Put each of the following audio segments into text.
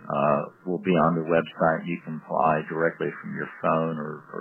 will be on the website. You can apply directly from your phone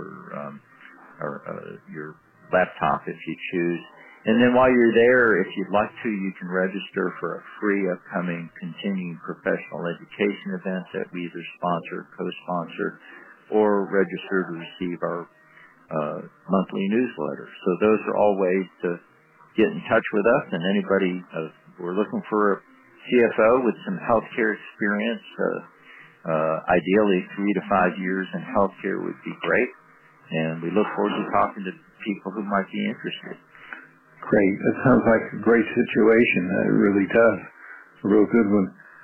or your laptop if you choose. And then while you're there, if you'd like to, you can register for a free upcoming continuing professional education event that we either sponsor, co-sponsor, or register to receive our monthly newsletter. So those are all ways to get in touch with us. And anybody, we're looking for a CFO with some healthcare experience. Ideally, 3 to 5 years in healthcare would be great. And we look forward to talking to people who might be interested. Great. That sounds like a great situation. It really does. A real good one.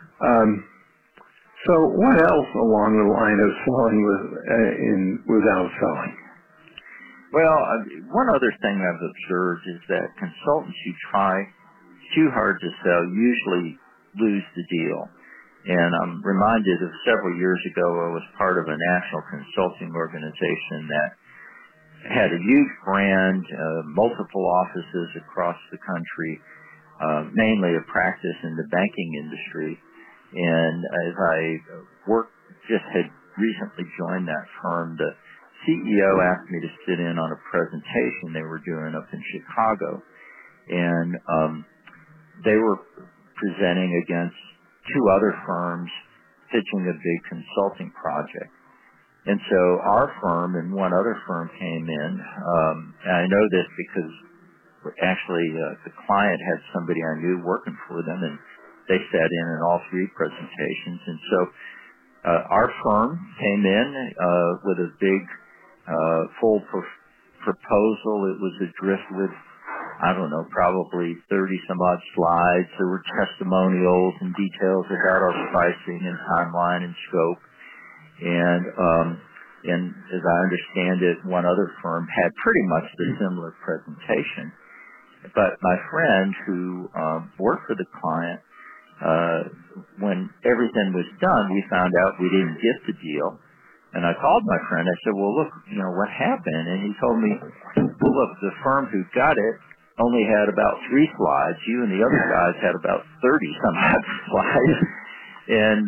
So what else along the line of selling without selling? Well, one other thing I've observed is that consultants who try too hard to sell usually lose the deal. And I'm reminded of several years ago I was part of a national consulting organization that had a huge brand, multiple offices across the country, mainly a practice in the banking industry. And as I just had recently joined that firm, the CEO asked me to sit in on a presentation they were doing up in Chicago. And they were presenting against 2 other firms pitching a big consulting project. And so our firm and one other firm came in, and I know this because actually the client had somebody I knew working for them, and they sat in all 3 presentations. And so our firm came in with a big full proposal. It was a driftwood, I don't know, probably 30-some-odd slides. There were testimonials and details about our pricing and timeline and scope. And as I understand it, one other firm had pretty much the similar presentation. But my friend who worked for the client, when everything was done, we found out we didn't get the deal. And I called my friend. I said, well, look, what happened? And he told me, well, look, the firm who got it only had about 3 slides. You and the other guys had about 30-some-odd slides. And,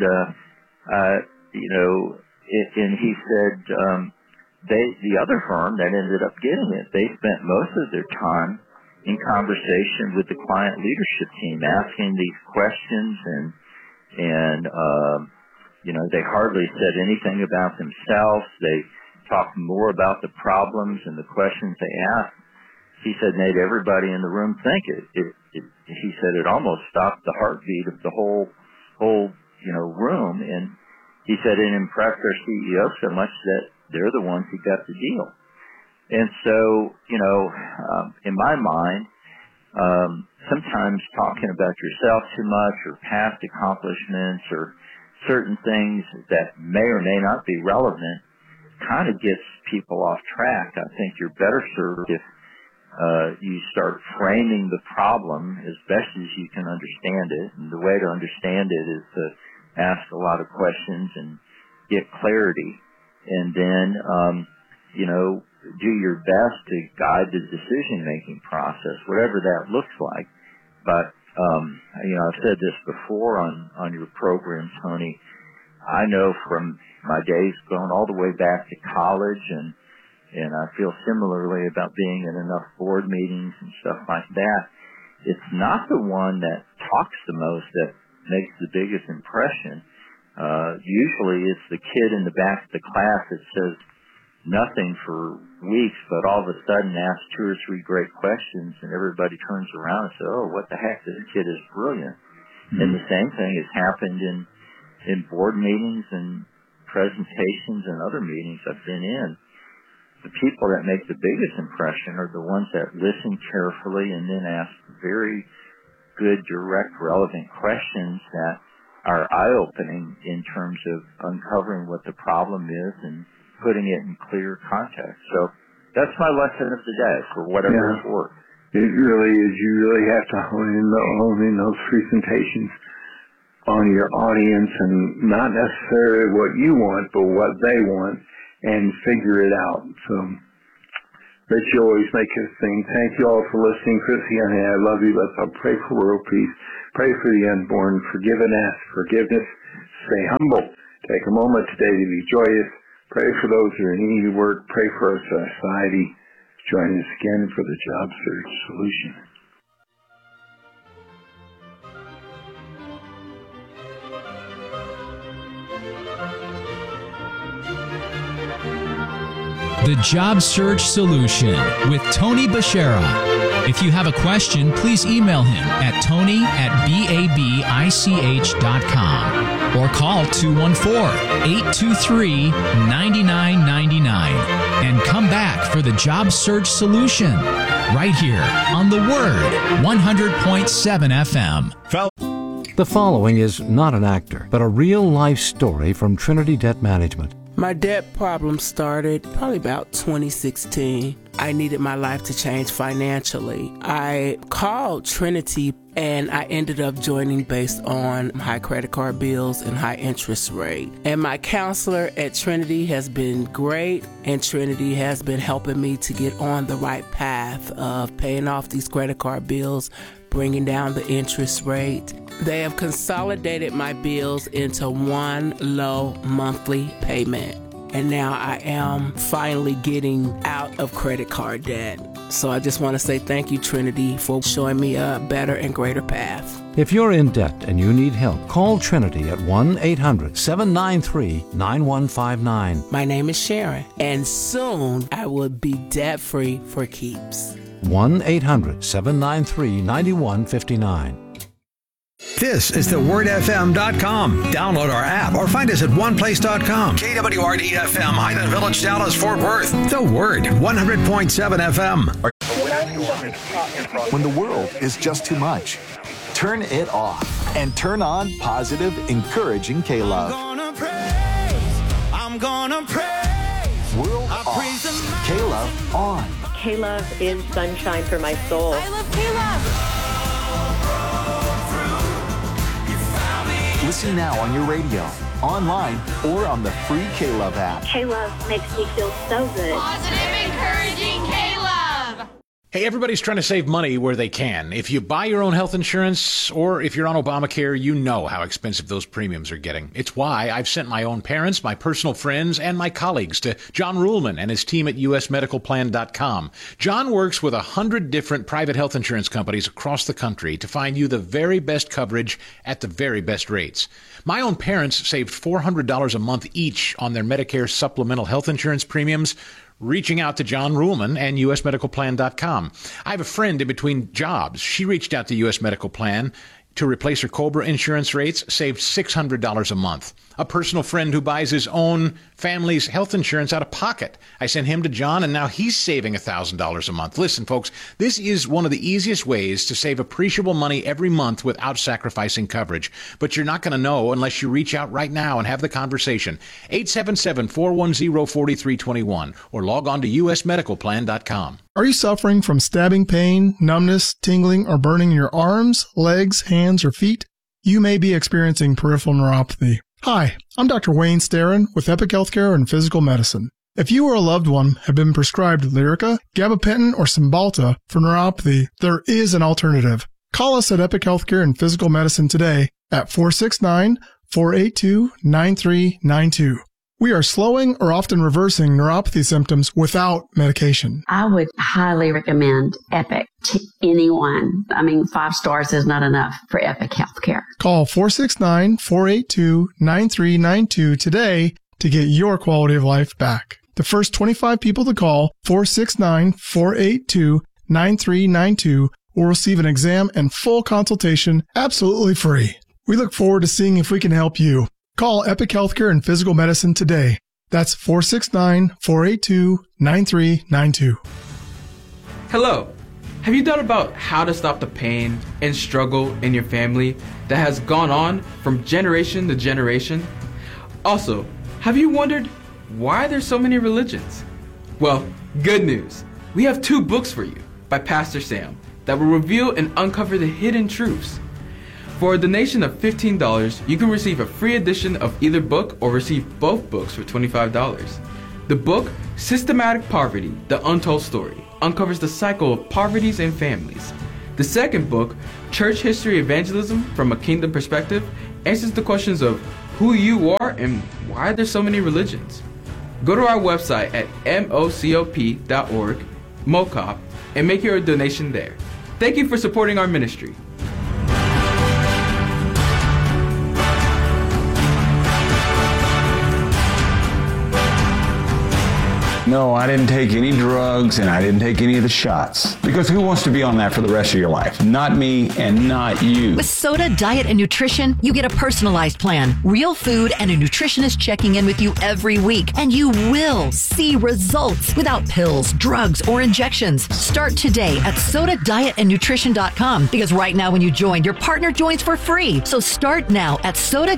and he said the other firm that ended up getting it, they spent most of their time in conversation with the client leadership team, asking these questions, and they hardly said anything about themselves. They talked more about the problems and the questions they asked. He said, made everybody in the room think he said it almost stopped the heartbeat of the whole room. And he said it impressed our CEO so much that they're the ones who got the deal. And so, in my mind, sometimes talking about yourself too much or past accomplishments or certain things that may or may not be relevant kind of gets people off track. I think you're better served if you start framing the problem as best as you can understand it. And the way to understand it is to ask a lot of questions and get clarity. And then, do your best to guide the decision-making process, whatever that looks like. But, I've said this before on your program, Tony. I know from my days going all the way back to college, and I feel similarly about being in enough board meetings and stuff like that. It's not the one that talks the most that makes the biggest impression. Usually it's the kid in the back of the class that says nothing for weeks, but all of a sudden asks 2 or 3 great questions, and everybody turns around and says, oh, what the heck, this kid is brilliant. Mm-hmm. And the same thing has happened in board meetings and presentations and other meetings I've been in. The people that make the biggest impression are the ones that listen carefully and then ask very good, direct, relevant questions that are eye-opening in terms of uncovering what the problem is and putting it in clear context. So that's my lesson of the day for whatever it's worth. It really is. You really have to hone in those presentations on your audience and not necessarily what you want, but what they want, and figure it out. So, Rich, you always make us sing. Thank you all for listening. Christiane, I love you. Let's all pray for world peace. Pray for the unborn. Forgive and ask forgiveness. Stay humble. Take a moment today to be joyous. Pray for those who are in need of work. Pray for our society. Join us again for the Job Search Solution. The Job Search Solution with Tony Bashara. If you have a question, please email him at tony@babich.com or call 214-823-9999 and come back for the Job Search Solution right here on The Word 100.7 FM. The following is not an actor, but a real-life story from Trinity Debt Management. My debt problem started probably about 2016. I needed my life to change financially. I called Trinity and I ended up joining based on high credit card bills and high interest rate. And my counselor at Trinity has been great, and Trinity has been helping me to get on the right path of paying off these credit card bills, bringing down the interest rate. They have consolidated my bills into one low monthly payment. And now I am finally getting out of credit card debt. So I just want to say thank you, Trinity, for showing me a better and greater path. If you're in debt and you need help, call Trinity at 1-800-793-9159. My name is Sharon, and soon I will be debt-free for keeps. 1-800-793-9159. This is thewordfm.com. Download our app or find us at oneplace.com. KWRD-FM, Highland Village, Dallas, Fort Worth. The Word, 100.7 FM. When the world is just too much, turn it off and turn on positive, encouraging K-Love. I'm gonna praise. World off. K-Love on. K-Love is sunshine for my soul. I love K-Love. Listen now on your radio, online, or on the free K-Love app. K-Love makes me feel so good. Positive, encouraging K-Love. Hey, everybody's trying to save money where they can. If you buy your own health insurance or if you're on Obamacare, you know how expensive those premiums are getting. It's why I've sent my own parents, my personal friends, and my colleagues to John Ruhlman and his team at usmedicalplan.com. John works with 100 different private health insurance companies across the country to find you the very best coverage at the very best rates. My own parents saved $400 a month each on their Medicare supplemental health insurance premiums, reaching out to John Ruhlman and usmedicalplan.com. I have a friend in between jobs. She reached out to US Medical Plan to replace her COBRA insurance rates, saved $600 a month. A personal friend who buys his own family's health insurance out of pocket. I sent him to John, and now he's saving $1,000 a month. Listen, folks, this is one of the easiest ways to save appreciable money every month without sacrificing coverage. But you're not going to know unless you reach out right now and have the conversation. 877-410-4321 or log on to usmedicalplan.com. Are you suffering from stabbing pain, numbness, tingling, or burning in your arms, legs, hands, or feet? You may be experiencing peripheral neuropathy. Hi, I'm Dr. Wayne Starrin with Epic Healthcare and Physical Medicine. If you or a loved one have been prescribed Lyrica, gabapentin, or Cymbalta for neuropathy, there is an alternative. Call us at Epic Healthcare and Physical Medicine today at 469-482-9392. We are slowing or often reversing neuropathy symptoms without medication. I would highly recommend Epic to anyone. 5 stars is not enough for Epic Healthcare. Call 469-482-9392 today to get your quality of life back. The first 25 people to call 469-482-9392 will receive an exam and full consultation absolutely free. We look forward to seeing if we can help you. Call Epic Healthcare and Physical Medicine today. That's 469-482-9392. Hello. Have you thought about how to stop the pain and struggle in your family that has gone on from generation to generation? Also, have you wondered why there's so many religions? Well, good news. We have 2 books for you by Pastor Sam that will reveal and uncover the hidden truths. For a donation of $15, you can receive a free edition of either book or receive both books for $25. The book, Systematic Poverty, The Untold Story, uncovers the cycle of poverties and families. The second book, Church History Evangelism from a Kingdom Perspective, answers the questions of who you are and why there's so many religions. Go to our website at mocop.org, MOCOP, and make your donation there. Thank you for supporting our ministry. No, I didn't take any drugs and I didn't take any of the shots. Because who wants to be on that for the rest of your life? Not me and not you. With Soda Diet and Nutrition, you get a personalized plan, real food, and a nutritionist checking in with you every week. And you will see results without pills, drugs, or injections. Start today at SodaDietAndNutrition.com because right now when you join, your partner joins for free. So start now at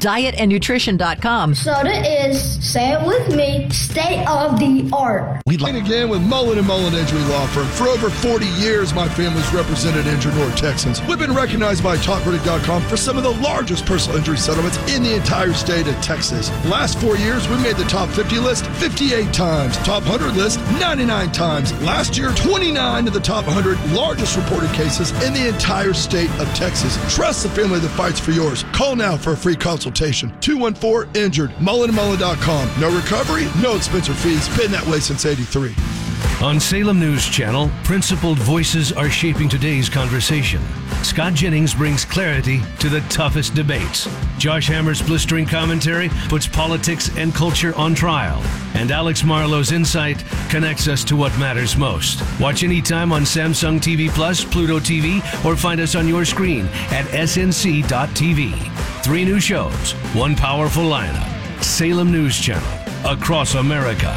SodaDietAndNutrition.com. Soda is, say it with me, state of the art. We'd like again with Mullen & Mullen Injury Law Firm. For over 40 years, my family's represented injured North Texans. We've been recognized by TalkRadio.com for some of the largest personal injury settlements in the entire state of Texas. Last 4 years, we made the top 50 list 58 times, top 100 list 99 times. Last year, 29 of the top 100 largest reported cases in the entire state of Texas. Trust the family that fights for yours. Call now for a free consultation. 214-INJURED. MullenandMullen.com. No recovery, no expense or fees. Been that way since 83. On Salem News Channel, principled voices are shaping today's conversation. Scott Jennings brings clarity to the toughest debates. Josh Hammer's blistering commentary puts politics and culture on trial. And Alex Marlowe's insight connects us to what matters most. Watch anytime on Samsung TV Plus, Pluto TV, or find us on your screen at snc.tv. 3 new shows, 1 powerful lineup. Salem News Channel, across America.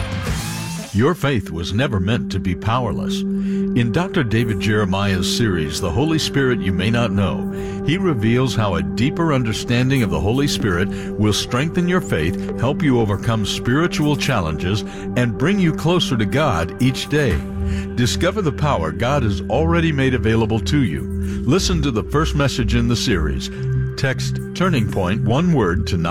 Your faith was never meant to be powerless. In Dr. David Jeremiah's series, The Holy Spirit You May Not Know, he reveals how a deeper understanding of the Holy Spirit will strengthen your faith, help you overcome spiritual challenges, and bring you closer to God each day. Discover the power God has already made available to you. Listen to the first message in the series. Text Turning Point, one word, to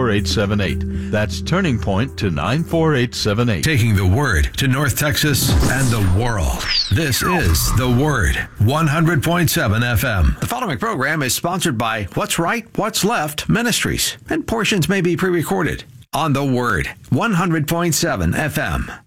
94878. That's Turning Point to 94878. Taking the Word to North Texas and the world. This is The Word, 100.7 FM. The following program is sponsored by What's Right, What's Left Ministries, and portions may be pre-recorded on The Word, 100.7 FM.